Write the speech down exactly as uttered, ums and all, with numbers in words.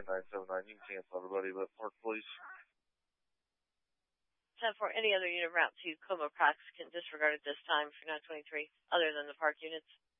in nine seven nine. You can cancel everybody but Mark, please. ten four, any other unit route to Como Prax can disregard at this time for nine twenty-three, other than the park units?